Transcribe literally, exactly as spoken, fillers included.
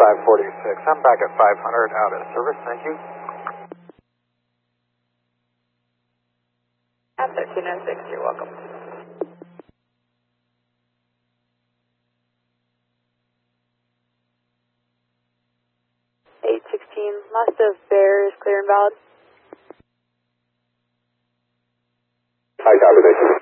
five forty-six. I'm back at five hundred, out of service, thank you. At thirteen oh six, you're welcome. eight sixteen, last of Bear is clear and valid. Hi, copy, thank you.